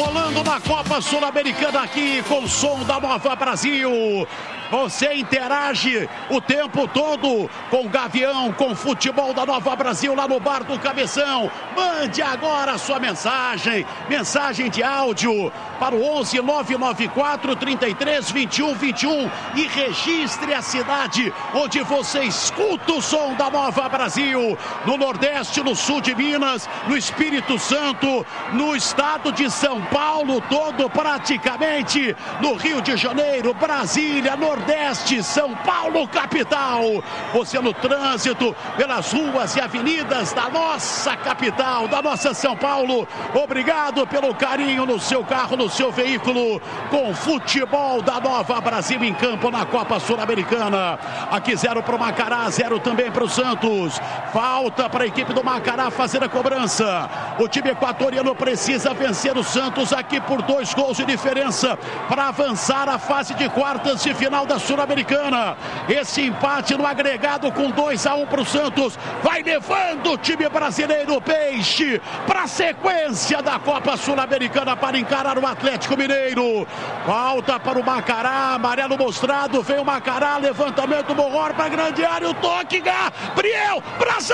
rolando na Copa Sul-Americana aqui com o som da Nova Brasil. Você interage o tempo todo com o Gavião, com o futebol da Nova Brasil lá no Bar do Cabeção. Mande agora a sua mensagem de áudio para o 11 994 33 21 21 e registre a cidade onde você escuta o som da Nova Brasil. No Nordeste, no Sul de Minas, no Espírito Santo, no estado de São Paulo todo praticamente, no Rio de Janeiro, Brasília, Nordeste, São Paulo, capital. Você no trânsito, pelas ruas e avenidas da nossa capital, da nossa São Paulo. Obrigado pelo carinho no seu carro, no seu veículo, com o futebol da Nova Brasil em campo na Copa Sul-Americana. Aqui 0 para o Macará, 0 também para o Santos. Falta para a equipe do Macará fazer a cobrança. O time equatoriano precisa vencer o Santos aqui por 2 gols de diferença para avançar a fase de quartas de final da Sul-Americana. Esse empate no agregado com 2-1 para o Santos vai levando o time brasileiro Peixe para a sequência da Copa Sul-Americana para encarar o Atlético Mineiro. Falta para o Macará, amarelo mostrado, vem o Macará, levantamento Morror para a grande área, o toque, Gabriel Brazão!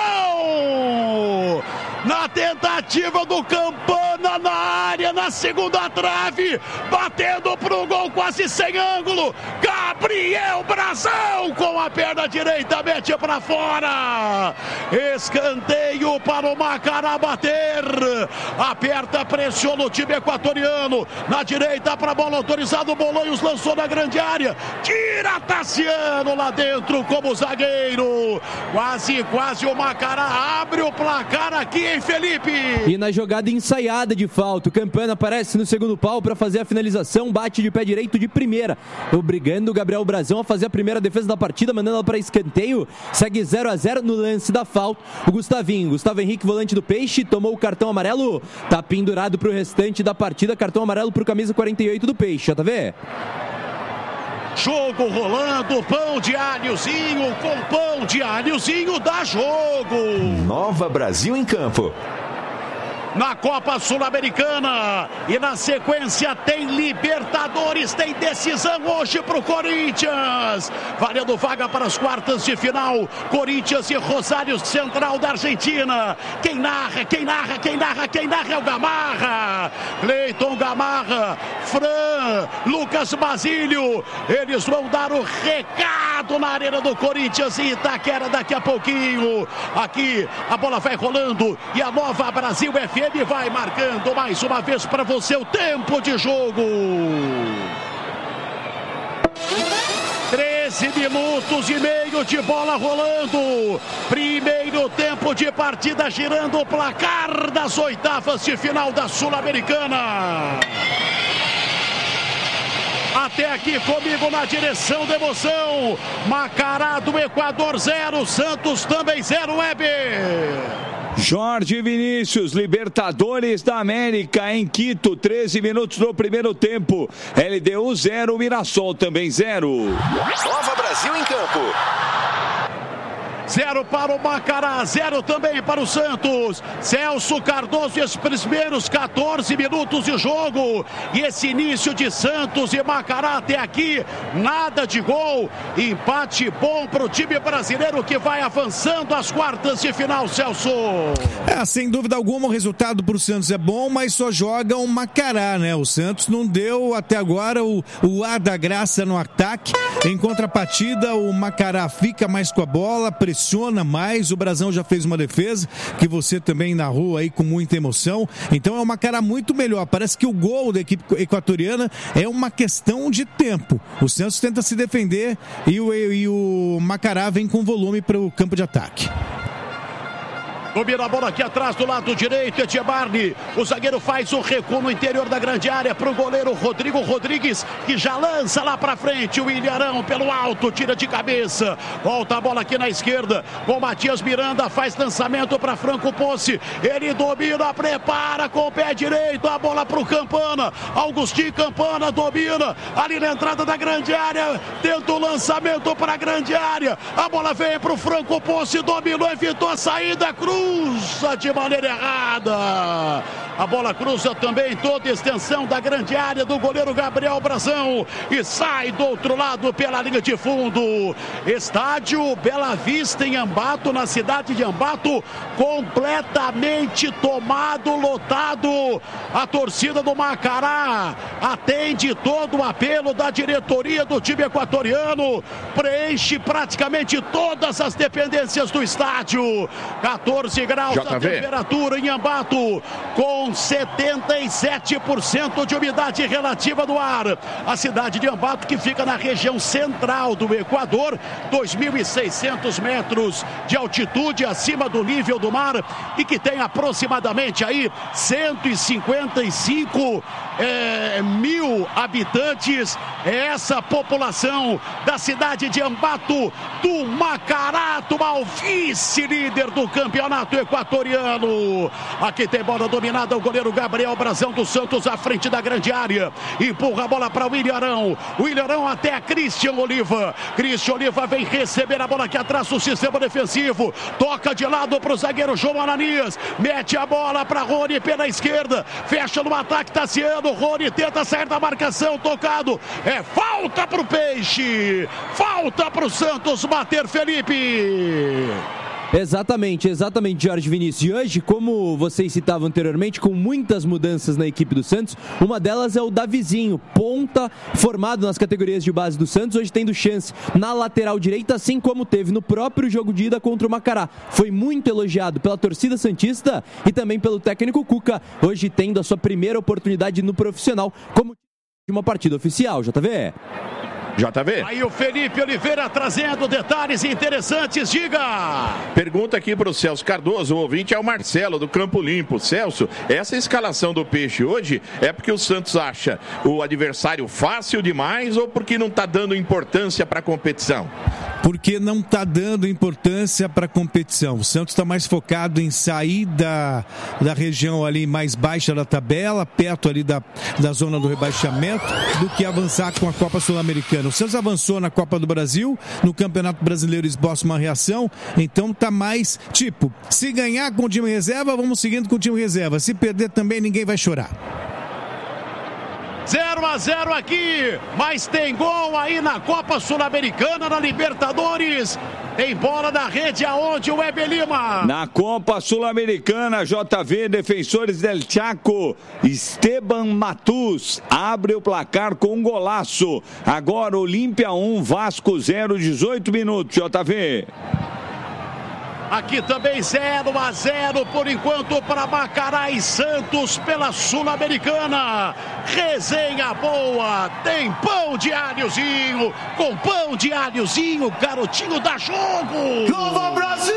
Na tentativa do Campana na área, na segunda trave, batendo pro gol quase sem ângulo, Gabriel Brazão com a perna direita, mete para fora, escanteio para o Macará bater, aperta, pressiona o time equatoriano, na direita para a bola autorizada, o Bolanhos lançou na grande área, tira Tassiano lá dentro como zagueiro, quase o Macará abre o placar aqui, hein, Felipe? E na jogada ensaiada de falta, o Campana aparece no segundo pau para fazer a finalização, bate de pé direito de primeira, obrigando o Gabriel Brazão a fazer a primeira defesa da partida, mandando ela para escanteio, segue 0-0 no lance da falta. O Gustavo Henrique, volante do Peixe, tomou o cartão amarelo, tá pendurado pro restante da partida, cartão amarelo pro camisa 48 do Peixe, JV. Jogo rolando, pão de alhozinho, com pão de alhozinho dá jogo. Nova Brasil em campo. Na Copa Sul-Americana e na sequência tem Libertadores, tem decisão hoje pro Corinthians, valendo vaga para as quartas de final, Corinthians e Rosário Central da Argentina. Quem narra é o Gamarra, Cleiton Gamarra, Fran, Lucas Basílio, eles vão dar o recado na arena do Corinthians em Itaquera daqui a pouquinho. Aqui a bola vai rolando e a Nova Brasil FM vai marcando mais uma vez para você o tempo de jogo. 13 minutos e meio de bola rolando. Primeiro tempo de partida, girando o placar das oitavas de final da Sul-Americana. Até aqui comigo na direção da emoção, Macará do Equador 0, Santos também 0, Weber. Jorge Vinícius, Libertadores da América em Quito, 13 minutos do primeiro tempo. LDU 0, Mirassol também 0. Nova Brasil em campo. 0 para o Macará, 0 também para o Santos. Celso Cardoso, os primeiros 14 minutos de jogo. E esse início de Santos e Macará até aqui, nada de gol. Empate bom para o time brasileiro que vai avançando às quartas de final, Celso. Sem dúvida alguma o resultado para o Santos é bom, mas só joga um Macará, né? O Santos não deu até agora o ar da graça no ataque. Em contrapartida, o Macará fica mais com a bola, pressiona mais, o Brazão já fez uma defesa, que você também narrou aí com muita emoção, então é uma cara muito melhor, parece que o gol da equipe equatoriana é uma questão de tempo, o Santos tenta se defender e o Macará vem com volume para o campo de ataque. Domina a bola aqui atrás do lado direito, Etchebarni. O zagueiro faz o recuo no interior da grande área para o goleiro Rodrigo Rodrigues, que já lança lá para frente. O Ilharão pelo alto, tira de cabeça. Volta a bola aqui na esquerda com Matias Miranda, faz lançamento para Franco Ponce. Ele domina, prepara com o pé direito. A bola para o Campana. Augustinho Campana domina ali na entrada da grande área. Tenta o lançamento para a grande área. A bola vem para o Franco Ponce, dominou, evitou a saída, cruza de maneira errada. A bola cruza também toda a extensão da grande área do goleiro Gabriel Brazão e sai do outro lado pela linha de fundo. Estádio Bela Vista em Ambato, na cidade de Ambato, completamente tomado, lotado. A torcida do Macará atende todo o apelo da diretoria do time equatoriano, preenche praticamente todas as dependências do estádio. 14 graus a temperatura em Ambato, com 77% de umidade relativa do ar. A cidade de Ambato, que fica na região central do Equador, 2.600 metros de altitude acima do nível do mar e que tem aproximadamente aí 155 mil habitantes. Essa população da cidade de Ambato do Macará, atual vice-líder do campeonato equatoriano. Aqui tem bola dominada, o goleiro Gabriel Brazão do Santos à frente da grande área, empurra a bola para o Ilharão até a Christian Oliva. Christian Oliva vem receber a bola aqui atrás do sistema defensivo, toca de lado para o zagueiro João Ananias, mete a bola para Rony pela esquerda, fecha no ataque Tassiano. Rony tenta sair da marcação, tocado, é falta para o Peixe, falta para o Santos bater, Felipe. Exatamente, Jorge Vinícius. E hoje, como vocês citavam anteriormente, com muitas mudanças na equipe do Santos, uma delas é o Davizinho, ponta, formado nas categorias de base do Santos, hoje tendo chance na lateral direita, assim como teve no próprio jogo de ida contra o Macará. Foi muito elogiado pela torcida santista e também pelo técnico Cuca, hoje tendo a sua primeira oportunidade no profissional como de uma partida oficial, JV. Aí o Felipe Oliveira trazendo detalhes interessantes, diga! Pergunta aqui para o Celso Cardoso, o ouvinte é o Marcelo do Campo Limpo. Celso, essa escalação do Peixe hoje é porque o Santos acha o adversário fácil demais ou porque não está dando importância para a competição? Porque não está dando importância para a competição. O Santos está mais focado em sair da região ali mais baixa da tabela, perto ali da zona do rebaixamento, do que avançar com a Copa Sul-Americana. O Santos avançou na Copa do Brasil, no Campeonato Brasileiro esboça uma reação, então está mais tipo, se ganhar com o time reserva, vamos seguindo com o time reserva. Se perder também, ninguém vai chorar. 0-0 aqui, mas tem gol aí na Copa Sul-Americana, na Libertadores. Tem bola na rede aonde o Weber Lima. Na Copa Sul-Americana, JV, Defensores del Chaco, Esteban Matus abre o placar com um golaço. Agora Olímpia 1, Vasco 0, 18 minutos, JV. Aqui também 0-0 por enquanto para Macará e Santos pela Sul-Americana. Resenha boa, tem pão de alhozinho, com pão de alhozinho, garotinho dá jogo. Nova Brasil!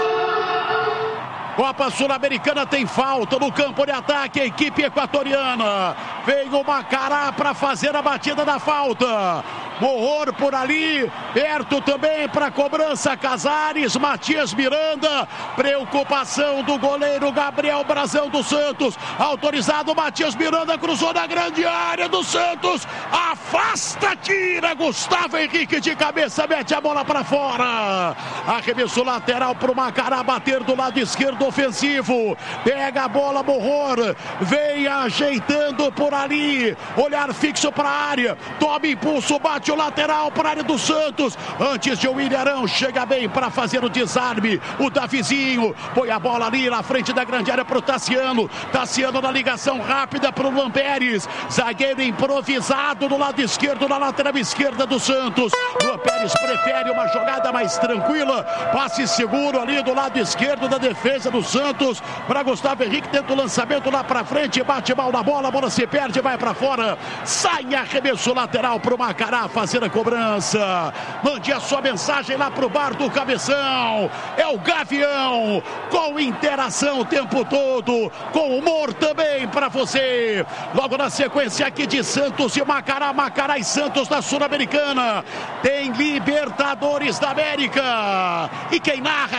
Copa Sul-Americana tem falta no campo de ataque, a equipe equatoriana. Vem o Macará para fazer a batida da falta. Morror por ali, perto também para cobrança Casares, Matias Miranda, preocupação do goleiro Gabriel Brazão do Santos, autorizado Matias Miranda, cruzou na grande área do Santos, afasta, tira, Gustavo Henrique de cabeça, mete a bola para fora, arremesso lateral para o Macará bater do lado esquerdo ofensivo, pega a bola Morror, vem ajeitando por ali, olhar fixo para a área, toma impulso, bate o lateral para a área do Santos, antes de o Ilharão, chega bem para fazer o desarme, o Davizinho, põe a bola ali na frente da grande área para o Tassiano na ligação rápida para o Luan Pérez, zagueiro improvisado do lado esquerdo, na lateral esquerda do Santos, Luan Pérez prefere uma jogada mais tranquila, passe seguro ali do lado esquerdo da defesa do Santos, para Gustavo Henrique, tenta o lançamento lá para frente, bate mal na bola, a bola se perde, vai para fora, sai arremesso lateral para o Macará fazer a cobrança. Mande a sua mensagem lá pro bar do Cabeção. É o Gavião, com interação o tempo todo, com humor também para você. Logo na sequência aqui de Santos e Macará, Macará e Santos na Sul-Americana. Tem Libertadores da América. E quem narra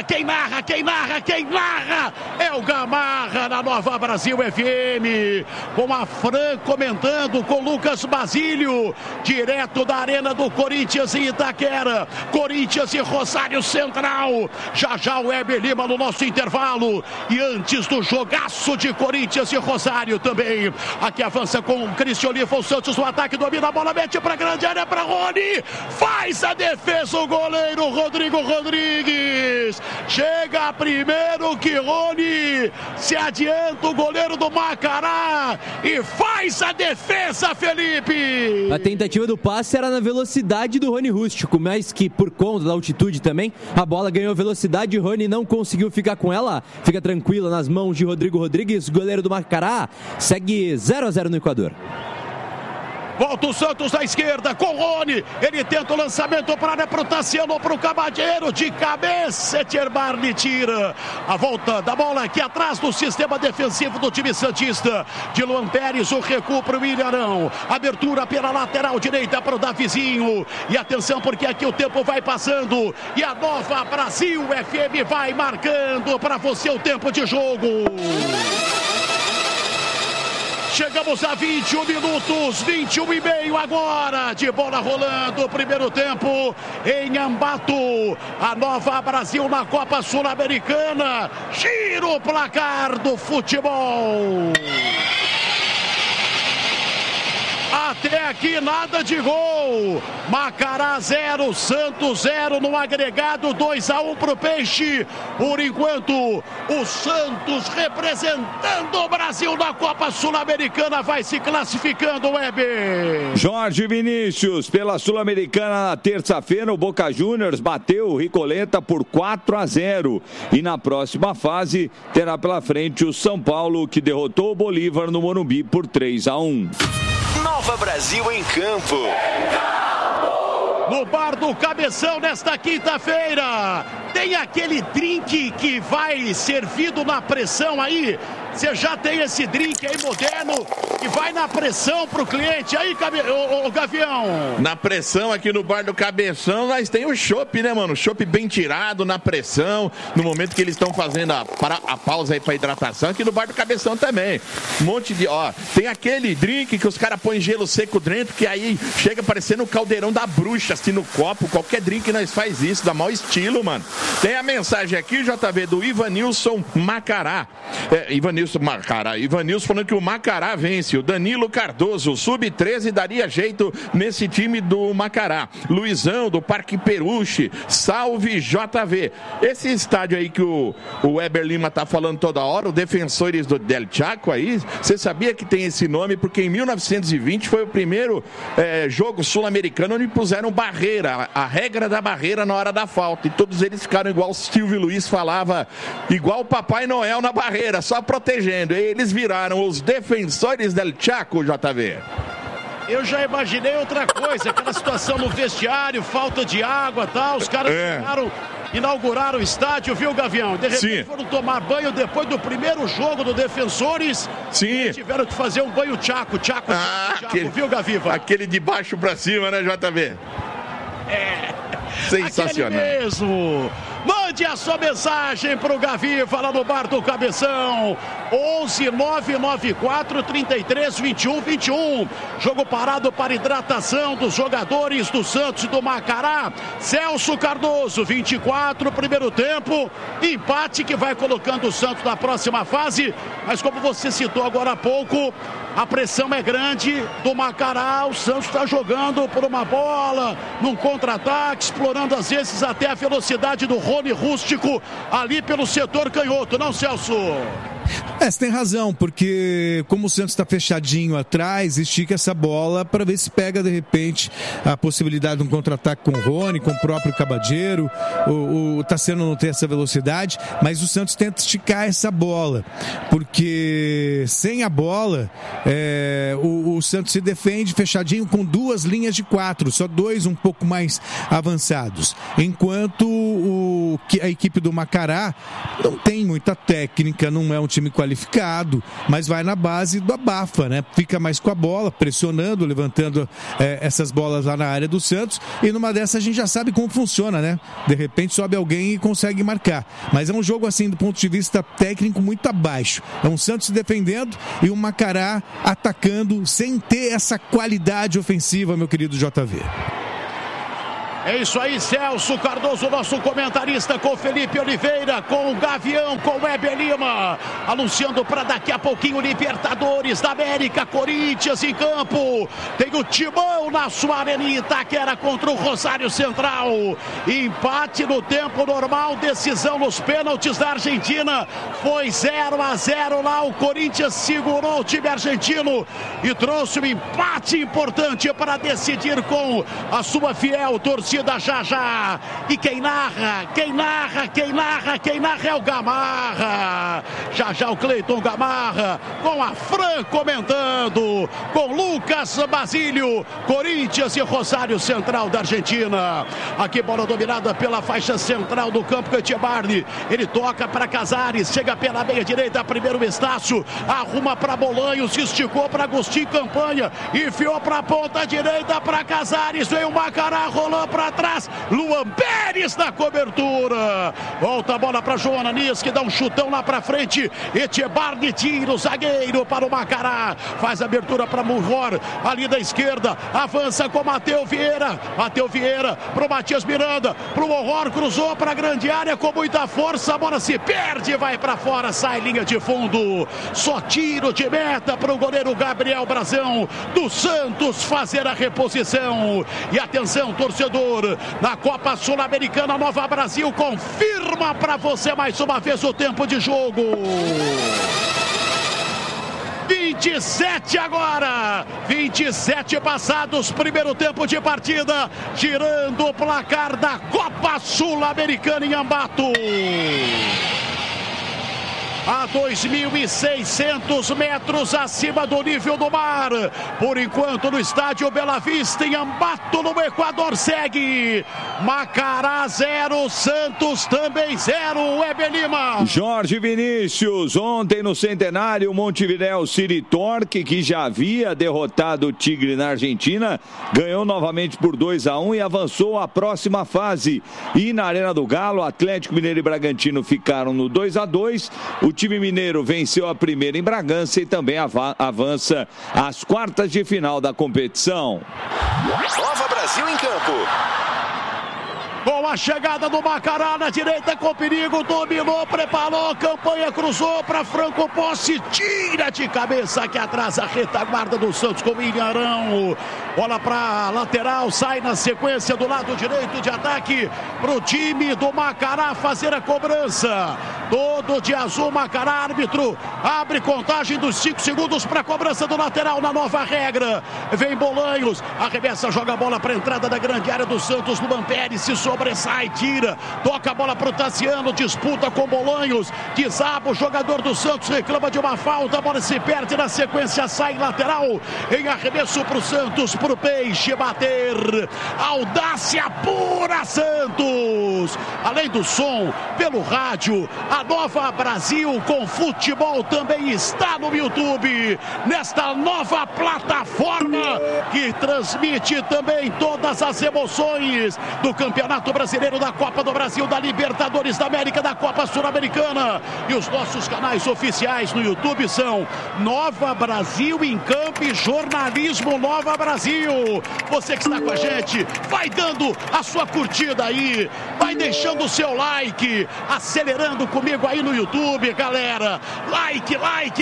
é o Gamarra na Nova Brasil FM, com a Fran comentando com Lucas Basílio, direto da Arena do Corinthians em Itaquera, Corinthians e Rosário Central. Já o Weber Lima no nosso intervalo, e antes do jogaço de Corinthians e Rosário também, aqui avança com o Cristian Oliva, o Santos no ataque, domina a bola, mete pra grande área, pra Rony, faz a defesa o goleiro Rodrigo Rodrigues, chega primeiro que Rony, se adianta o goleiro do Macará e faz a defesa, Felipe. A tentativa do passe era na velocidade do Rony Rústico, mas que por conta da altitude também, a bola ganhou velocidade e Rony não conseguiu ficar com ela. Fica tranquila nas mãos de Rodrigo Rodrigues, goleiro do Macará. Segue 0-0 no Equador. Volta o Santos da esquerda com o Rony. Ele tenta o lançamento para a área, para o Tassiano, para o Cabadeiro. De cabeça, Etcherbarne tira. A volta da bola aqui atrás do sistema defensivo do time santista. De Luan Pérez, o recuo para o Ilharão. Abertura pela lateral direita para o Davizinho. E atenção, porque aqui o tempo vai passando. E a Nova Brasil FM vai marcando para você o tempo de jogo. Chegamos a 21 minutos, 21 e meio agora, de bola rolando, primeiro tempo em Ambato, a Nova Brasil na Copa Sul-Americana, gira o placar do futebol. Até aqui nada de gol. Macará 0, Santos 0 no agregado, 2-1 pro Peixe. Por enquanto, o Santos representando o Brasil na Copa Sul-Americana vai se classificando, Weber. Jorge Vinícius, pela Sul-Americana na terça-feira, o Boca Juniors bateu o Ricoleta por 4-0. E na próxima fase terá pela frente o São Paulo, que derrotou o Bolívar no Morumbi por 3-1. Nova Brasil em campo. No bar do Cabeção nesta quinta-feira, tem aquele drink que vai servido na pressão aí. Você já tem esse drink aí moderno que vai na pressão pro cliente. Aí, o Gavião. Na pressão aqui no bar do Cabeção, nós tem o chopp, né, mano? Chopp bem tirado, na pressão. No momento que eles estão fazendo a pausa aí pra hidratação, aqui no bar do Cabeção também. Um monte de, tem aquele drink que os caras põem gelo seco dentro, que aí chega parecendo o caldeirão da bruxa, assim, no copo. Qualquer drink nós faz isso, dá mau estilo, mano. Tem a mensagem aqui, JV, do Ivanilson Macará. Ivanilson falando que o Macará vence. O Danilo Cardoso, sub-13, daria jeito nesse time do Macará. Luizão, do Parque Peruche, salve JV. Esse estádio aí que o Weber Lima tá falando toda hora, o Defensores do Del Chaco aí, você sabia que tem esse nome porque em 1920 foi o primeiro jogo sul-americano onde puseram barreira, a regra da barreira na hora da falta, e todos eles ficaram igual o Silvio Luiz falava, igual o Papai Noel na barreira, só protegendo. Eles viraram os Defensores del Chaco, JV. Eu já imaginei outra coisa, aquela situação no vestiário, falta de água e tal, os caras inauguraram o estádio, viu, Gavião? De repente foram tomar banho depois do primeiro jogo do Defensores. Sim. Tiveram que fazer um banho Chaco, viu, Gaviva? Aquele de baixo pra cima, né, JV? Sensacional. Aquele mesmo. Mande a sua mensagem pro Gaviva lá no bar do Cabeção. 11-994-33-21-21. Jogo parado para hidratação dos jogadores do Santos e do Macará. Celso Cardoso, 24, primeiro tempo. Empate que vai colocando o Santos na próxima fase. Mas como você citou agora há pouco, a pressão é grande do Macará. O Santos está jogando por uma bola, num contra-ataque, explorando às vezes até a velocidade do Rony Rústico ali pelo setor canhoto, não, Celso? Você tem razão, porque como o Santos está fechadinho atrás, estica essa bola para ver se pega de repente a possibilidade de um contra-ataque com o Rony, com o próprio Cabadeiro. O Tassiano não tem essa velocidade, mas o Santos tenta esticar essa bola, porque sem a bola o Santos se defende fechadinho com duas linhas de 4, só dois um pouco mais avançados, enquanto a equipe do Macará não tem muita técnica, não é um time time qualificado, mas vai na base do abafa, né? Fica mais com a bola, pressionando, levantando essas bolas lá na área do Santos, e numa dessas a gente já sabe como funciona, né? De repente sobe alguém e consegue marcar. Mas é um jogo, assim, do ponto de vista técnico, muito abaixo. É um Santos se defendendo e um Macará atacando sem ter essa qualidade ofensiva, meu querido JV. É isso aí, Celso Cardoso, nosso comentarista, com Felipe Oliveira, com o Gavião, com o Heber Lima, anunciando para daqui a pouquinho Libertadores da América, Corinthians em campo. Tem o Timão na sua areninha Itaquera contra o Rosário Central. Empate no tempo normal, decisão nos pênaltis da Argentina. Foi 0-0 lá, o Corinthians segurou o time argentino e trouxe um empate importante para decidir com a sua fiel torcida. Já. E quem narra é o Gamarra. Já o Cleiton Gamarra, com a Fran comentando, com Lucas Basílio, Corinthians e Rosário Central da Argentina. Aqui bola dominada pela faixa central do campo, Etibarne. Ele toca para Casares, chega pela meia direita, primeiro Estácio, arruma para Bolanhos, esticou para Agostinho Campanha, enfiou para a ponta direita para Casares, veio o Macará, rolou para atrás, Luan Pérez na cobertura, volta a bola para João Ananias, que dá um chutão lá para frente, Etibarne tira o zagueiro para o Macará, faz a abertura para Murror, ali da esquerda, avança com Matheus Vieira para o Matias Miranda, para o Murror, cruzou para a grande área com muita força, a bola se perde, vai para fora, sai linha de fundo, só tiro de meta para o goleiro Gabriel Brazão do Santos fazer a reposição. E atenção, torcedor, na Copa Sul-Americana, Nova Brasil confirma para você mais uma vez o tempo de jogo. 27 agora, 27 passados, primeiro tempo de partida, girando o placar da Copa Sul-Americana em Ambato. A 2.600 metros acima do nível do mar. Por enquanto, no estádio Bela Vista, em Ambato, no Equador, segue Macará 0, Santos também 0. Heber Lima. Jorge Vinícius, ontem no Centenário, Montevidéu City Torque, que já havia derrotado o Tigre na Argentina, ganhou novamente por 2-1 e avançou à próxima fase. E na Arena do Galo, Atlético Mineiro e Bragantino ficaram no 2-2. O time mineiro venceu a primeira em Bragança e também avança às quartas de final da competição. Nova Brasil em campo. Com a chegada do Macará na direita, com perigo, dominou, preparou, Campanha cruzou para Franco Posse, tira de cabeça aqui atrás a retaguarda do Santos com o Ilharão. Bola para lateral, sai na sequência do lado direito de ataque para o time do Macará fazer a cobrança. Todo de azul, Macará, árbitro, abre contagem dos 5 segundos para a cobrança do lateral na nova regra. Vem Bolanhos, arremessa, joga a bola para a entrada da grande área do Santos, no Pérez se sobressai, tira, toca a bola para o Tassiano, disputa com Bolanhos, desaba o jogador do Santos, reclama de uma falta, a bola se perde, na sequência sai lateral, em arremesso para o Santos, para o Peixe bater, audácia pura Santos. Além do som, pelo rádio, a Nova Brasil com futebol também está no YouTube, nesta nova plataforma que transmite também todas as emoções do Campeonato Brasileiro, da Copa do Brasil, da Libertadores da América, da Copa Sul-Americana. E os nossos canais oficiais no YouTube são Nova Brasil em Campo e Jornalismo Nova Brasil. Você que está com a gente, vai dando a sua curtida aí, vai deixando o seu like, acelerando comigo aí no YouTube, galera. Like,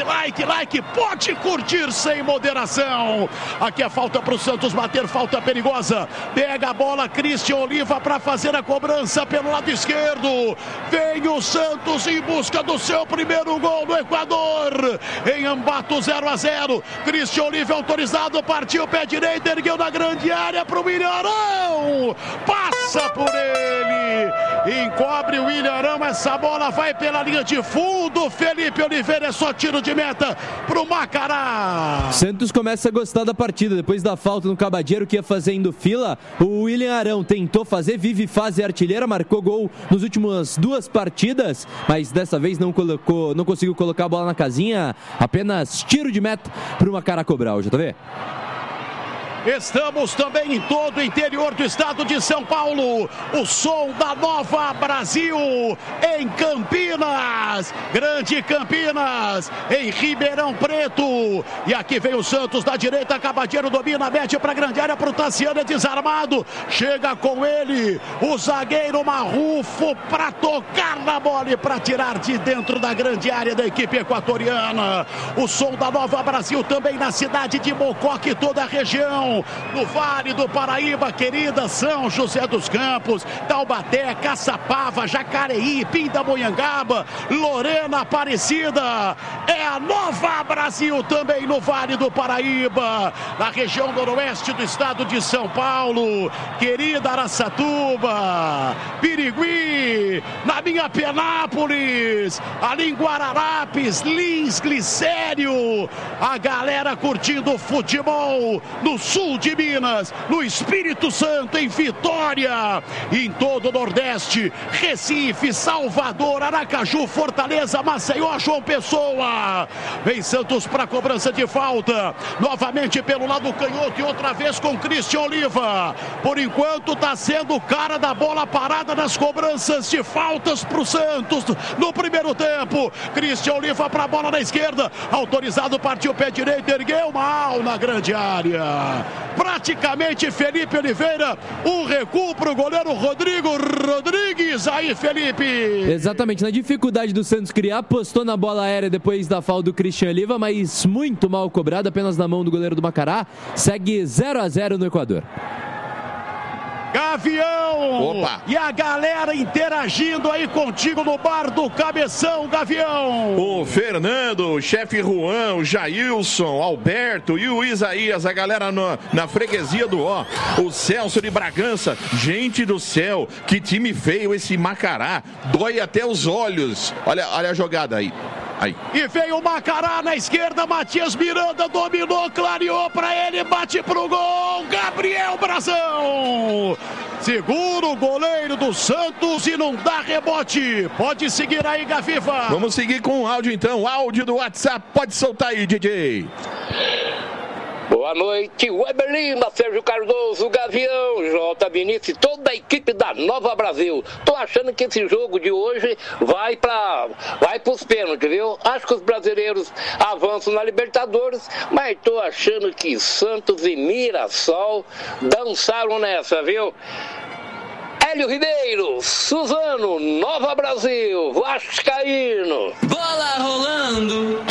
pode curtir sem moderação. Aqui a falta para o Santos bater, falta perigosa. Pega a bola, Christian Oliva para fazer a cobrança pelo lado esquerdo. Vem o Santos em busca do seu primeiro gol no Equador. Em Ambato 0-0. Christian Oliva autorizado, partiu pé direito, ergueu na grande área para o Ilharão. Passa por ele. Encobre o Ilharão, essa bola vai vai pela linha de fundo, Felipe Oliveira, é só tiro de meta pro Macará. Santos começa a gostar da partida, depois da falta no Cabadeiro que ia fazendo fila, o William Arão tentou fazer, vive fase artilheira, marcou gol nas últimas 2 partidas, mas dessa vez não conseguiu colocar a bola na casinha, apenas tiro de meta pro Macará cobrar, JV. Estamos também em todo o interior do estado de São Paulo. O som da Nova Brasil em Campinas. Grande Campinas, em Ribeirão Preto. E aqui vem o Santos da direita. Cabadeiro domina, mete para a grande área para o Tassiano, é desarmado. Chega com ele o zagueiro Marrufo para tocar na bola e para tirar de dentro da grande área da equipe equatoriana. O som da Nova Brasil também na cidade de Mococa e toda a região. No Vale do Paraíba, querida São José dos Campos, Taubaté, Caçapava, Jacareí, Pindamonhangaba, Lorena Aparecida. É a Nova Brasil também no Vale do Paraíba, na região noroeste do estado de São Paulo, querida Araçatuba, Birigui, na minha Penápolis, ali em Guararapes, Lins, Glicério, a galera curtindo futebol no sul de Minas, no Espírito Santo, em Vitória, em todo o Nordeste, Recife, Salvador, Aracaju, Fortaleza, Maceió, João Pessoa. Vem Santos para cobrança de falta, novamente pelo lado canhoto e outra vez com Christian Oliva. Por enquanto está sendo o cara da bola parada nas cobranças de faltas para o Santos no primeiro tempo. Christian Oliva para a bola na esquerda, autorizado, partiu o pé direito, ergueu mal na grande área. Praticamente Felipe Oliveira, um recuo para o goleiro Rodrigo Rodrigues. Aí, Felipe. Exatamente, na dificuldade do Santos criar, apostou na bola aérea depois da falta do Christian Oliva, mas muito mal cobrado, apenas na mão do goleiro do Macará. Segue 0-0 no Equador. Gavião! Opa! E a galera interagindo aí contigo no bar do Cabeção, Gavião! O Fernando, o chefe Juan, o Jailson, Alberto e o Isaías, a galera na freguesia do Ó. O Celso de Bragança, gente do céu, que time feio esse Macará, dói até os olhos. Olha a jogada aí. Aí. E veio o Macará na esquerda, Matias Miranda dominou, clareou pra ele, bate pro gol, Gabriel Brazão! Segura o goleiro do Santos e não dá rebote. Pode seguir aí, Gaviva. Vamos seguir com o áudio então, áudio do WhatsApp, pode soltar aí, DJ. Boa noite, Weber Lima, Sérgio Cardoso, Gavião, J. Vinícius e toda a equipe da Nova Brasil. Tô achando que esse jogo de hoje vai pros pênaltis, viu? Acho que os brasileiros avançam na Libertadores, mas tô achando que Santos e Mirassol dançaram nessa, viu? Hélio Ribeiro, Suzano, Nova Brasil, Vascaíno. Bola rolando.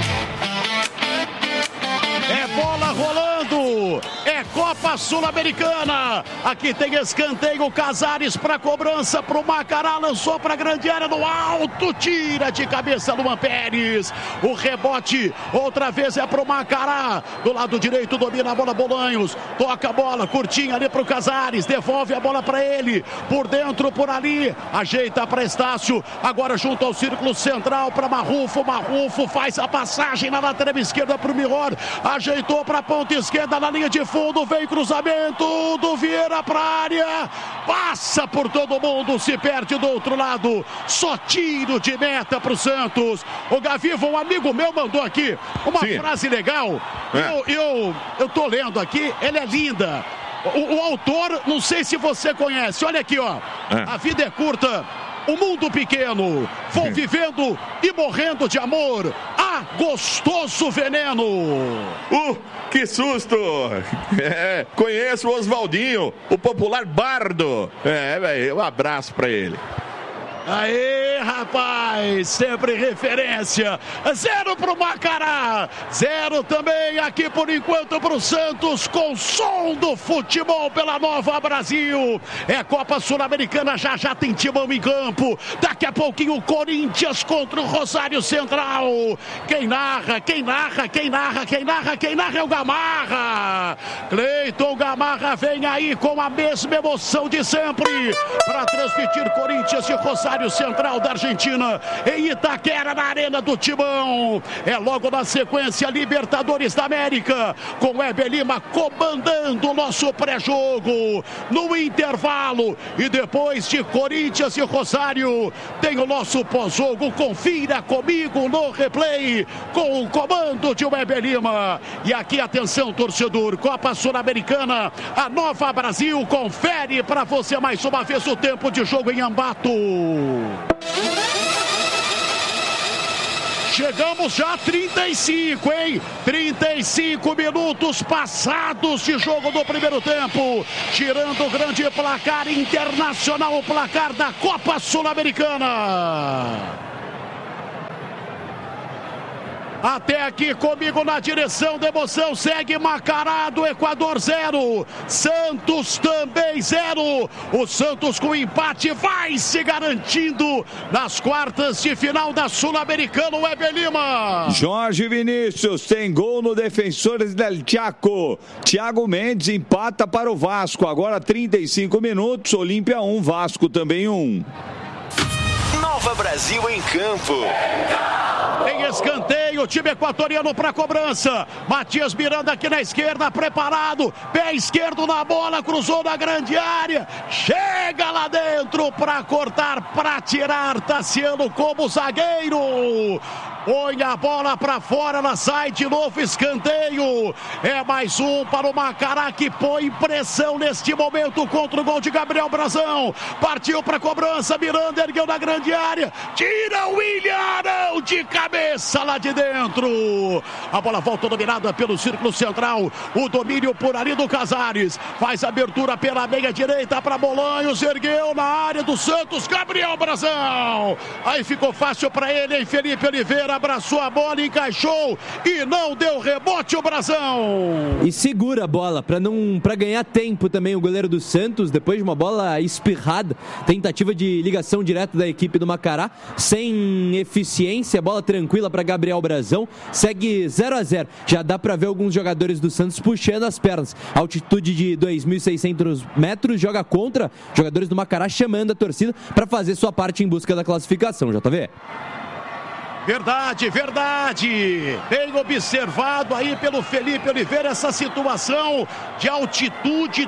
É bola rolando, é Copa Sul-Americana. Aqui tem escanteio, Casares para cobrança pro Macará, lançou para grande área no alto, tira de cabeça Luan Pérez. O rebote outra vez é pro Macará, do lado direito domina a bola Bolanhos, toca a bola curtinha ali pro Casares, devolve a bola para ele, por dentro, por ali, ajeita para Estácio, agora junto ao círculo central para Marrufo faz a passagem na lateral esquerda pro Miror, ajeitou para a ponta esquerda na linha de fundo, vem cruzamento do Vieira para a área, passa por todo mundo, se perde do outro lado, só tiro de meta para o Santos. O Gaviva, um amigo meu mandou aqui uma frase legal, eu tô lendo aqui, ela é linda. O autor, não sei se você conhece, olha aqui, ó, a vida é curta, o mundo pequeno, vou vivendo e morrendo de amor, gostoso veneno. Que susto! Conheço o Oswaldinho, o popular bardo. Um abraço pra ele. Aê, rapaz, sempre referência. 0 pro Macará, 0 também aqui por enquanto pro Santos, com som do futebol pela Nova Brasil. É Copa Sul-Americana, já tem timão em campo. Daqui a pouquinho o Corinthians contra o Rosário Central. Quem narra é o Gamarra. Cleiton Gamarra vem aí com a mesma emoção de sempre para transmitir Corinthians e Rosário Rosário Central da Argentina, em Itaquera, na Arena do Timão. É logo na sequência Libertadores da América, com Weber Lima comandando o nosso pré-jogo. No intervalo e depois de Corinthians e Rosário, tem o nosso pós-jogo. Confira comigo no replay, com o comando de Weber Lima. E aqui, atenção, torcedor, Copa Sul-Americana, a Nova Brasil confere para você mais uma vez o tempo de jogo em Ambato. Chegamos já a 35, hein? 35 minutos passados de jogo do primeiro tempo. Tirando o grande placar internacional, o placar da Copa Sul-Americana. Até aqui comigo na direção da emoção, segue Macará do Equador 0, Santos também 0. O Santos com empate vai se garantindo nas quartas de final da Sul-Americana. Weber Lima. Jorge Vinícius tem gol no Defensores del Chaco. Thiago Mendes empata para o Vasco. Agora 35 minutos, Olímpia 1, Vasco também 1. Nova Brasil em campo. Em escanteio, o time equatoriano para cobrança. Matias Miranda aqui na esquerda, preparado. Pé esquerdo na bola, cruzou na grande área. Chega lá dentro para cortar, para tirar. Tassiano como zagueiro. Põe a bola para fora, ela sai de novo, escanteio. É mais um para o Macará, que põe pressão neste momento contra o gol de Gabriel Brazão. Partiu para a cobrança, Miranda ergueu na grande área. Tira o William Arão de cabeça lá de dentro. A bola volta dominada pelo círculo central. O domínio por ali do Casares. Faz abertura pela meia direita para Bolanhos. Ergueu na área do Santos, Gabriel Brazão. Aí ficou fácil para ele, hein? Felipe Oliveira abraçou a bola, encaixou e não deu rebote o Brazão. E segura a bola para ganhar tempo também o goleiro do Santos, depois de uma bola espirrada, tentativa de ligação direta da equipe do Macará, sem eficiência, bola tranquila para Gabriel Brazão, segue 0-0. Já dá para ver alguns jogadores do Santos puxando as pernas. Altitude de 2.600 metros, joga contra, jogadores do Macará chamando a torcida para fazer sua parte em busca da classificação, JV. Verdade, verdade. Bem observado aí pelo Felipe Oliveira essa situação de altitude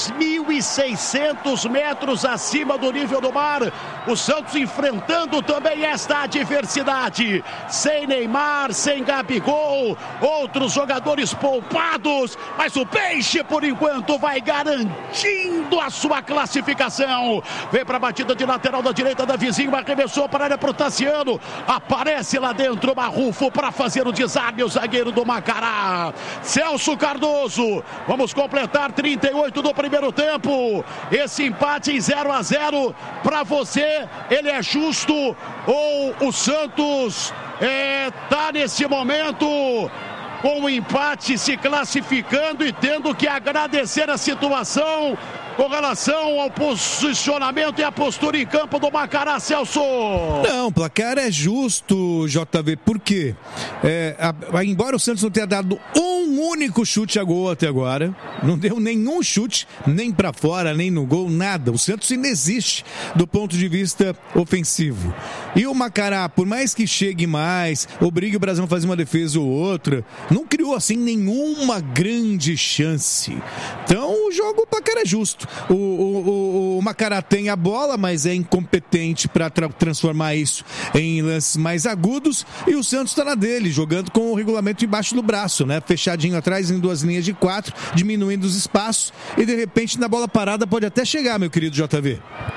2.600 metros acima do nível do mar. O Santos enfrentando também esta adversidade. Sem Neymar, sem Gabigol, outros jogadores poupados, mas o Peixe por enquanto vai garantindo a sua classificação. Vem para a batida de lateral da direita da vizinha, arremessou para a área para o Tassiano. Aparece lá dentro o Marrufo para fazer o desarme, o zagueiro do Macará. Celso Cardoso, vamos completar 38 do primeiro tempo. Esse empate em 0-0 para você, ele é justo ou o Santos tá nesse momento com o empate se classificando e tendo que agradecer a situação com relação ao posicionamento e a postura em campo do Macará, Celso? Não, o placar é justo, JV, por quê? Embora o Santos não tenha dado um único chute a gol até agora, não deu nenhum chute, nem pra fora, nem no gol, nada. O Santos inexiste do ponto de vista ofensivo. E o Macará, por mais que chegue mais, obrigue o Brasil a fazer uma defesa ou outra, não criou assim nenhuma grande chance. Então o placar é justo. O Macará tem a bola, mas é incompetente para transformar isso em lances mais agudos, e o Santos está na dele, jogando com o regulamento embaixo do braço, né? Fechadinho atrás em duas linhas de 4, diminuindo os espaços, e de repente na bola parada pode até chegar, meu querido JV.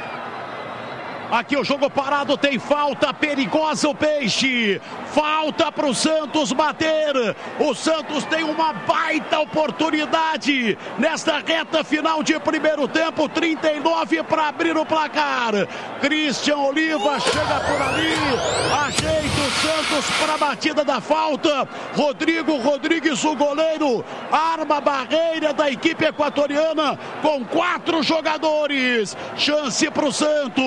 Aqui o jogo parado, tem falta perigosa, o Peixe. Falta para o Santos bater. O Santos tem uma baita oportunidade nesta reta final de primeiro tempo. 39 para abrir o placar. Christian Oliva chega por ali. Ajeita o Santos para a batida da falta. Rodrigo Rodrigues, o goleiro, arma a barreira da equipe equatoriana com 4 jogadores. Chance para o Santos.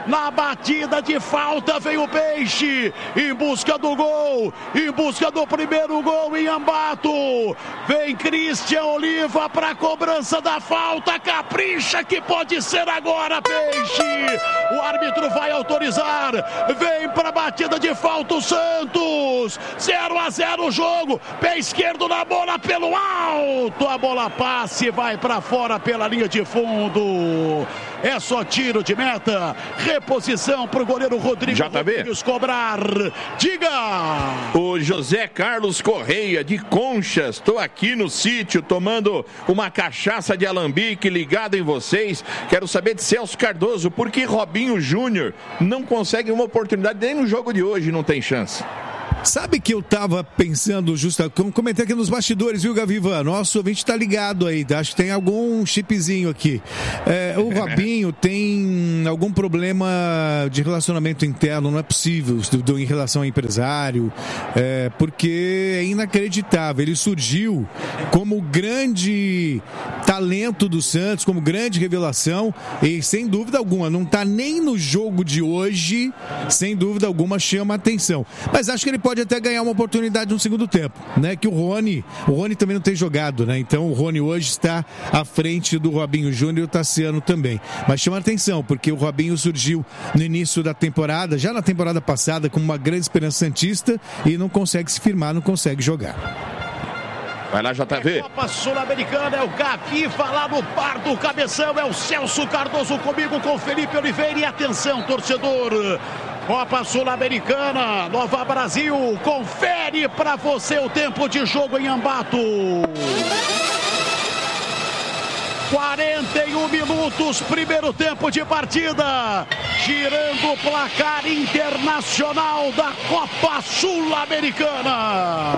na batida de falta vem o Peixe, em busca do gol, em busca do primeiro gol em Ambato. Vem Christian Oliva para a cobrança da falta, capricha que pode ser agora, Peixe. O árbitro vai autorizar, vem para a batida de falta o Santos. 0-0 o jogo, pé esquerdo na bola pelo alto, a bola passe, vai para fora pela linha de fundo. É só tiro de meta, reposição para o goleiro Rodrigo Rodrigues cobrar. Diga! O José Carlos Correia de Conchas, estou aqui no sítio tomando uma cachaça de alambique ligado em vocês. Quero saber de Celso Cardoso, por que Robinho Júnior não consegue uma oportunidade nem no jogo de hoje, não tem chance? Sabe que eu tava pensando, comentei aqui nos bastidores, viu, Gaviva? Nosso ouvinte tá ligado aí, acho que tem algum chipzinho aqui. O Robinho tem algum problema de relacionamento interno, não é possível, em relação ao empresário, porque é inacreditável. Ele surgiu como grande talento do Santos, como grande revelação, e sem dúvida alguma, não tá nem no jogo de hoje, sem dúvida alguma chama a atenção. Mas acho que ele pode até ganhar uma oportunidade no segundo tempo, né? Que o Rony também não tem jogado, né? Então o Rony hoje está à frente do Robinho Júnior e o Tassiano também. Mas chama a atenção, porque o Robinho surgiu no início da temporada, já na temporada passada, com uma grande esperança santista e não consegue se firmar, não consegue jogar. Vai lá, JV. Copa Sul-Americana, é o Gaviva lá no bar do Cabeção, é o Celso Cardoso comigo, com Felipe Oliveira. E atenção, torcedor, Copa Sul-Americana, Nova Brasil, confere pra você o tempo de jogo em Ambato. 41 minutos, primeiro tempo de partida, girando o placar internacional da Copa Sul-Americana.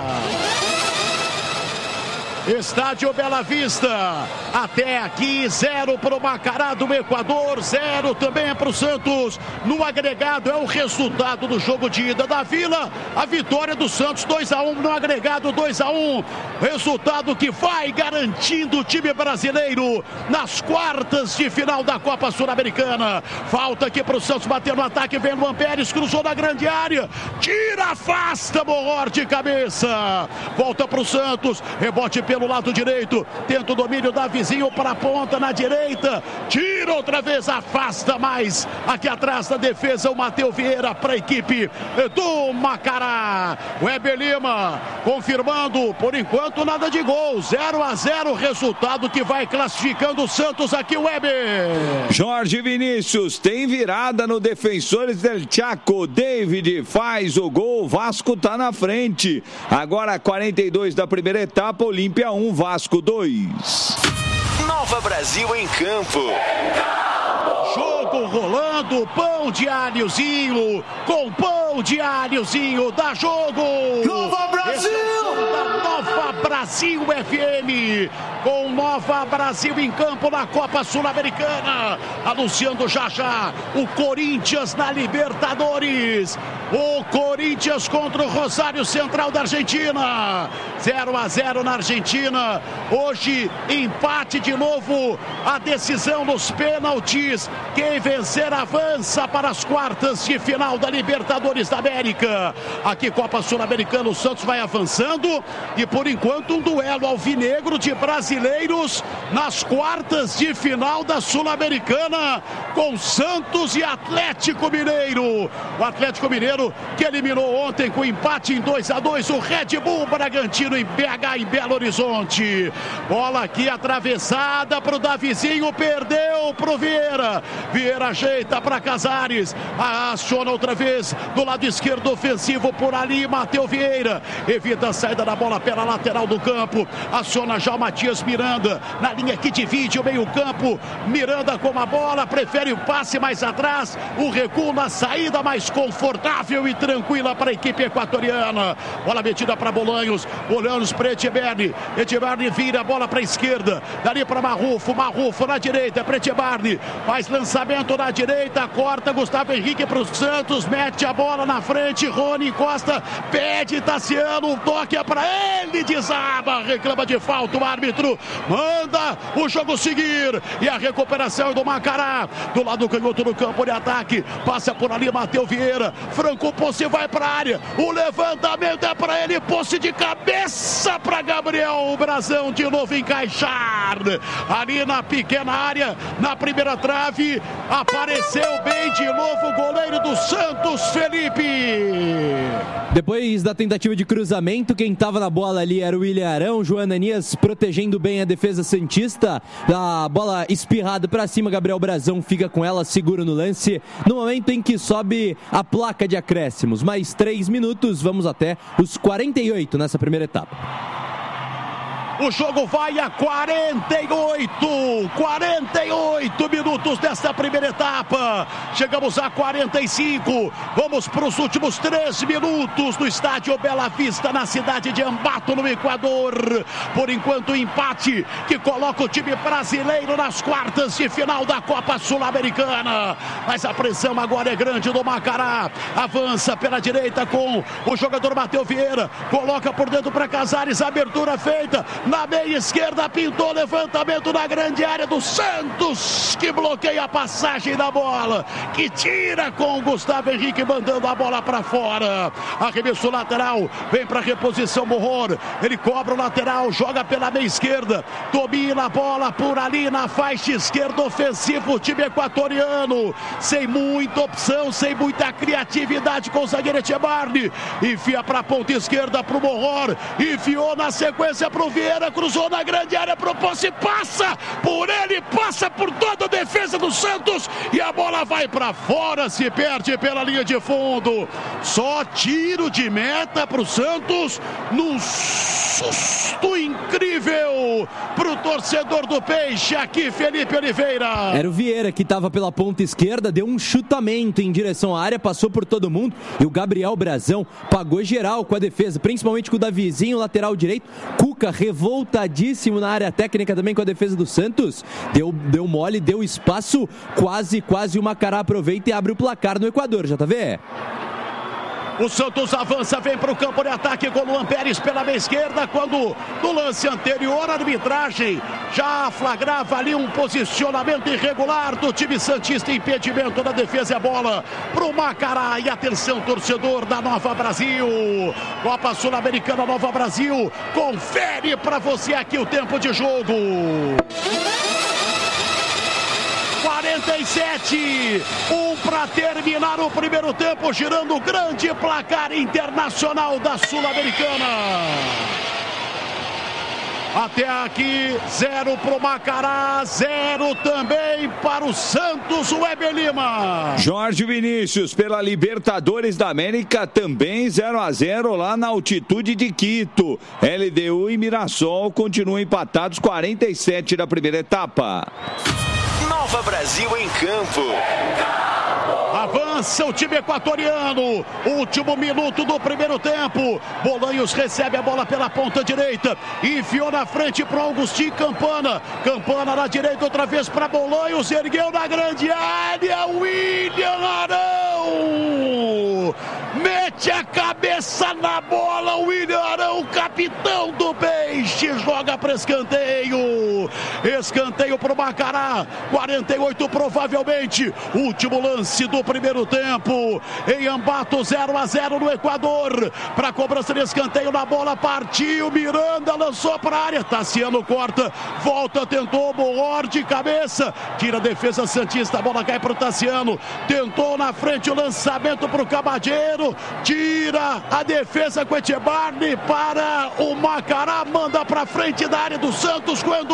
Estádio Bela Vista, até aqui 0 para o Macará do Equador, 0 também para o Santos. No agregado é o resultado do jogo de ida da Vila, a vitória do Santos 2-1, no agregado 2-1, resultado que vai garantindo o time brasileiro nas quartas de final da Copa Sul-Americana. Falta aqui para o Santos bater no ataque, vem Luan Pérez, cruzou na grande área, tira, afasta, Morror de cabeça, volta para o Santos, rebote pelo lado direito, tenta o domínio da vizinho para a ponta na direita, tira outra vez, afasta mais aqui atrás da defesa o Matheus Vieira para a equipe do Macará. Weber Lima confirmando, por enquanto nada de gol, 0-0, resultado que vai classificando o Santos aqui, Weber. Jorge Vinícius tem virada no Defensores del Chaco, David faz o gol, Vasco tá na frente, agora 42 da primeira etapa, Olímpia 1, Vasco 2. Nova Brasil em campo. Jogo rolando, pão de alhozinho, com pão de alhozinho, dá jogo. Nova Brasil! Da Nova Brasil FM, com Nova Brasil em campo na Copa Sul-Americana, anunciando já o Corinthians na Libertadores. O Corinthians contra o Rosário Central da Argentina, 0-0 na Argentina. Hoje empate de novo, a decisão nos pênaltis. Quem vencer avança para as quartas de final da Libertadores da América. Aqui Copa Sul-Americana, o Santos vai avançando e por enquanto um duelo alvinegro de brasileiros nas quartas de final da Sul-Americana, com Santos e Atlético Mineiro. O Atlético Mineiro que eliminou ontem com empate em 2-2 o Red Bull Bragantino em BH, em Belo Horizonte. Bola aqui atravessada para o Davizinho, perdeu para o Vieira. Vieira ajeita para Casares, aciona outra vez do lado esquerdo ofensivo por ali, Matheus Vieira evita a saída da bola pela lateral do campo, aciona já o Matias Miranda na linha que divide o meio campo. Miranda com a bola, prefere o passe mais atrás, o recuo na saída mais confortável e tranquila para a equipe equatoriana. Bola metida para Bolanhos para Etcheberni vira a bola para a esquerda, dali para Marrufo na direita, para Etcheberni, faz lançamento na direita, corta Gustavo Henrique para o Santos, mete a bola na frente, Rony encosta, pede Tassiano, o toque é para ele desaba, reclama de falta, o árbitro manda o jogo seguir, e a recuperação é do Macará, do lado canhoto do campo de ataque, passa por ali Matheus Vieira, Franco Posse vai para a área, o levantamento é para ele, Posse de cabeça para Gabriel Brazão de novo encaixar, ali na pequena área, na primeira trave, apareceu bem de novo o goleiro do Santos, Felipe. Depois da tentativa de cruzamento, quem estava na bola ali era o William Arão, João Ananias protegendo bem a defesa santista, a bola espirrada para cima, Gabriel Brazão fica com ela, segura no lance, no momento em que sobe a placa de acréscimos. Mais 3 minutos, vamos até os 48 nessa primeira etapa. O jogo vai a 48 minutos desta primeira etapa. Chegamos a 45. Vamos para os últimos 3 minutos no estádio Bela Vista, na cidade de Ambato, no Equador. Por enquanto, empate que coloca o time brasileiro nas quartas de final da Copa Sul-Americana. Mas a pressão agora é grande do Macará. Avança pela direita com o jogador Matheus Vieira. Coloca por dentro para Casares. Abertura feita. Na meia esquerda, pintou, levantamento na grande área do Santos, que bloqueia a passagem da bola, que tira com o Gustavo Henrique, mandando a bola para fora. Arremesso lateral, vem para reposição Morror, ele cobra o lateral, joga pela meia esquerda, domina a bola por ali na faixa esquerda, ofensivo o time equatoriano, sem muita opção, sem muita criatividade com o zagueiro Echebarri, enfia para a ponta esquerda para o Morror, enfiou na sequência para o Vieira, cruzou na grande área, propôs e passa por ele, passa por toda a defesa do Santos e a bola vai para fora, se perde pela linha de fundo. Só tiro de meta para o Santos, num susto incrível para o torcedor do Peixe, aqui Felipe Oliveira. Era o Vieira que estava pela ponta esquerda, deu um chutamento em direção à área, passou por todo mundo e o Gabriel Brazão pagou geral com a defesa, principalmente com o Davizinho, lateral direito. Cuca revoltadíssimo na área técnica também com a defesa do Santos, deu mole, deu espaço, quase o Macará aproveita e abre o placar no Equador, JV. O Santos avança, vem para o campo de ataque com o Luan Pérez pela meia esquerda, quando no lance anterior a arbitragem já flagrava ali um posicionamento irregular do time santista, impedimento da defesa e a bola para o Macará. E atenção, torcedor da Nova Brasil, Copa Sul-Americana Nova Brasil, confere para você aqui o tempo de jogo. 47, para terminar o primeiro tempo, girando o grande placar internacional da Sul-Americana. Até aqui, 0 para o Macará, 0 também para o Santos, o Weber Lima. Jorge Vinícius, pela Libertadores da América, também 0-0 lá na altitude de Quito. LDU e Mirassol continuam empatados, 47 da primeira etapa. Nova Brasil em campo. Avança o time equatoriano, último minuto do primeiro tempo. Bolanhos recebe a bola pela ponta direita, enfiou na frente para o Augustinho Campana. Campana na direita outra vez para Bolanhos, ergueu na grande área, William Arão mete a cabeça na bola, William Arão, capitão do Peixe, joga para escanteio para o Macará. 48 provavelmente, último lance do primeiro tempo em Ambato, 0-0 no Equador. Para cobrança de escanteio na bola, partiu Miranda, lançou para a área, Tassiano corta, volta, tentou, Morror de cabeça, tira a defesa santista, a bola cai para o Tassiano, tentou na frente o lançamento para o Cabadeiro, tira a defesa com Echebarri para o Macará, manda para frente da área do Santos, quando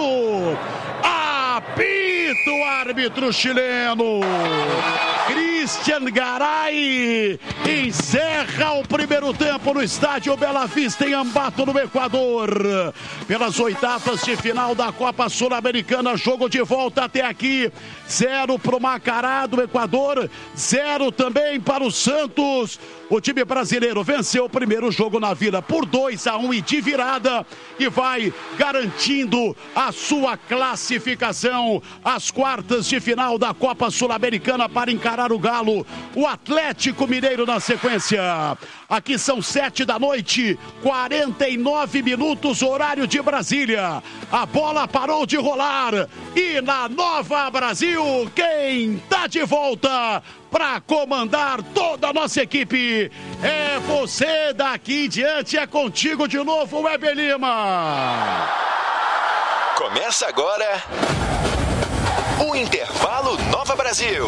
apita o árbitro chileno Cristian Garay, encerra o primeiro tempo no estádio Bela Vista em Ambato, no Equador, pelas oitavas de final da Copa Sul-Americana. Jogo de volta até aqui, 0 para o Macará do Equador, 0 também para o Santos. O time brasileiro venceu o primeiro jogo na Vila por 2-1 e de virada, e vai garantindo a sua classificação Atenção, as quartas de final da Copa Sul-Americana para encarar o Galo, o Atlético Mineiro na sequência. Aqui são 7h, 49 minutos, horário de Brasília. A bola parou de rolar e na Nova Brasil, quem tá de volta para comandar toda a nossa equipe é você. Daqui em diante é contigo de novo, Weber Lima. Começa agora o Intervalo Nova Brasil.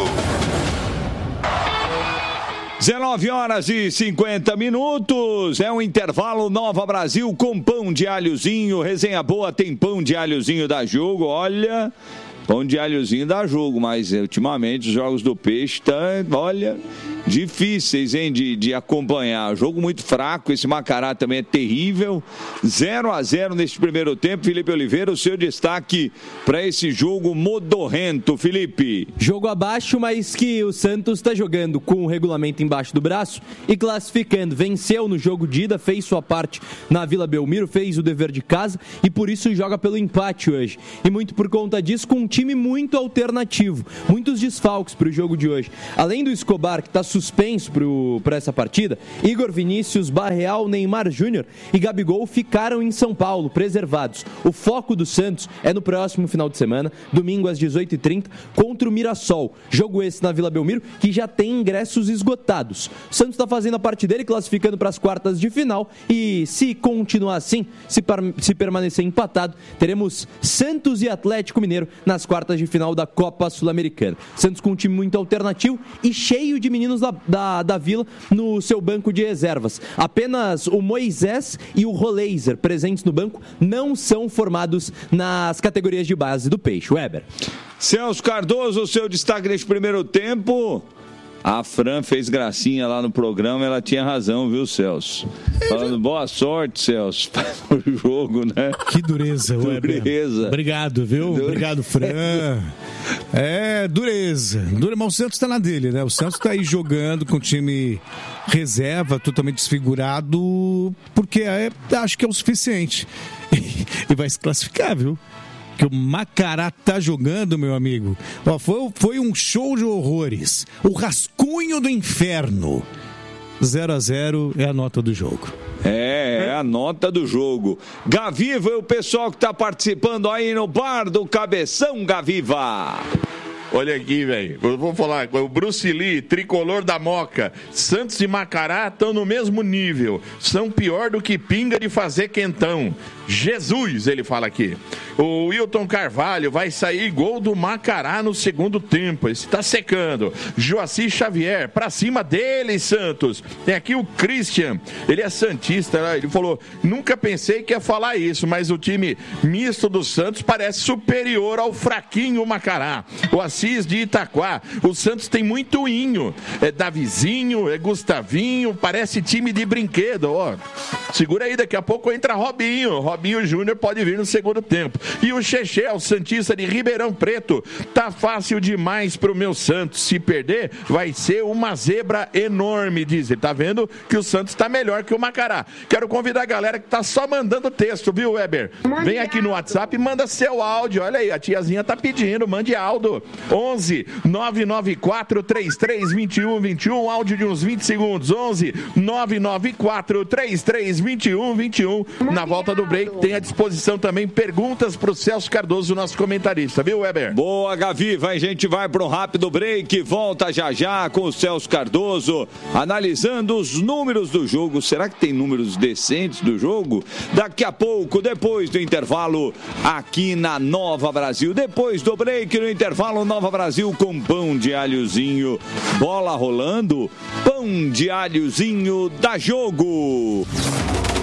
19h50. É um intervalo Nova Brasil com pão de alhozinho. Resenha boa, tem pão de alhozinho da Jogo. Olha, pão de alhozinho dá jogo, mas ultimamente os jogos do Peixe estão, olha, difíceis, hein, de acompanhar. Jogo muito fraco, esse Macará também é terrível. 0-0 neste primeiro tempo. Felipe Oliveira, o seu destaque para esse jogo modorrento, Felipe. Jogo abaixo, mas que o Santos está jogando com o regulamento embaixo do braço e classificando. Venceu no jogo de ida, fez sua parte na Vila Belmiro, fez o dever de casa e por isso joga pelo empate hoje. E muito por conta disso, com um time muito alternativo. Muitos desfalques para o jogo de hoje. Além do Escobar, que está suspenso para essa partida, Igor Vinícius, Barreal, Neymar Júnior e Gabigol ficaram em São Paulo, preservados. O foco do Santos é no próximo final de semana, domingo às 18h30, contra o Mirassol. Jogo esse na Vila Belmiro, que já tem ingressos esgotados. O Santos está fazendo a parte dele, classificando para as quartas de final e se continuar assim, se permanecer empatado, teremos Santos e Atlético Mineiro nas quartas de final da Copa Sul-Americana. Santos com um time muito alternativo e cheio de meninos da Vila no seu banco de reservas. Apenas o Moisés e o Roleiser, presentes no banco, não são formados nas categorias de base do Peixe. Weber. Celso Cardoso, o seu destaque neste primeiro tempo. A Fran fez gracinha lá no programa, ela tinha razão, viu, Celso? Falando boa sorte, Celso, no jogo, né? Que dureza, Weber. Dureza. Obrigado, viu? Obrigado, Fran. Dureza. Mas o Santos tá na dele, né? O Santos tá aí jogando com o time reserva, totalmente desfigurado, porque acho que é o suficiente. E vai se classificar, viu? Que o Macará tá jogando, meu amigo. Ó, foi um show de horrores. O rascunho do inferno. 0-0 é a nota do jogo. É a nota do jogo. Gaviva é o pessoal que tá participando aí no bar do Cabeção, Gaviva. Olha aqui, velho. Eu vou falar. O Bruce Lee, tricolor da Moca. Santos e Macará estão no mesmo nível. São pior do que pinga de fazer quentão. Jesus, ele fala aqui. O Wilton Carvalho, vai sair gol do Macará no segundo tempo. Esse tá secando. Joaci Xavier, pra cima dele, Santos. Tem aqui o Christian, ele é santista, né? Ele falou, nunca pensei que ia falar isso, mas o time misto do Santos parece superior ao fraquinho Macará. O Assis de Itaquá, o Santos tem muito inho. É Davizinho, é Gustavinho, parece time de brinquedo. Ó, segura aí, daqui a pouco entra Robinho Júnior pode vir no segundo tempo. E o Chechel, o santista de Ribeirão Preto, tá fácil demais pro meu Santos. Se perder, vai ser uma zebra enorme, diz ele. Tá vendo que o Santos tá melhor que o Macará. Quero convidar a galera que tá só mandando texto, viu, Weber? Vem aqui no WhatsApp e manda seu áudio. Olha aí, a tiazinha tá pedindo, mande áudio. 11 994 33 21 21, áudio de uns 20 segundos. 11 994 33 21 21. Na volta do break tem à disposição também perguntas pro Celso Cardoso, nosso comentarista, viu, Weber? Boa, Gaviva, a gente vai para um rápido break, volta já com o Celso Cardoso, analisando os números do jogo. Será que tem números decentes do jogo? Daqui a pouco, depois do intervalo, aqui na Nova Brasil. Depois do break, no intervalo, Nova Brasil com pão de alhozinho. Bola rolando, pão de alhozinho da Jogo.